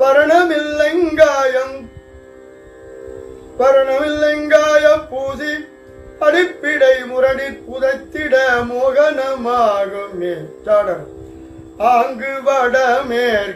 பரணமில்லைங்காய பூசி அடிப்பிடை முரடி புதைத்திட மோகனமாகும் சாடர் ஆங்கு வடமேற்